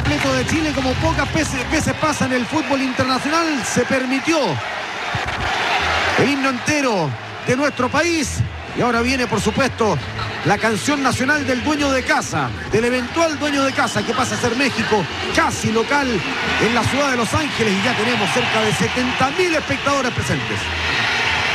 completo de Chile, como pocas veces pasa en el fútbol internacional. Se permitió el himno entero de nuestro país. Y ahora viene, por supuesto, la canción nacional del dueño de casa, del eventual dueño de casa, que pasa a ser México, casi local en la ciudad de Los Ángeles. Y ya tenemos cerca de 70.000 espectadores presentes.